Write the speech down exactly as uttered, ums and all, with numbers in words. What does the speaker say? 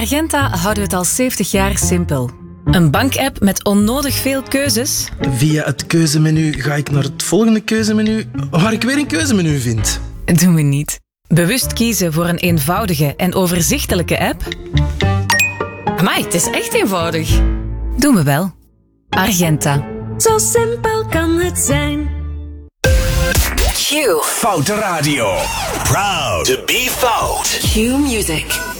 Argenta houden we het al zeventig jaar simpel. Een bankapp met onnodig veel keuzes. Via het keuzemenu ga ik naar het volgende keuzemenu, waar ik weer een keuzemenu vind. Doen we niet. Bewust kiezen voor een eenvoudige en overzichtelijke app. Amai, het is echt eenvoudig. Doen we wel. Argenta. Zo simpel kan het zijn. Q. Foute Radio. Proud to be fout. Q Music.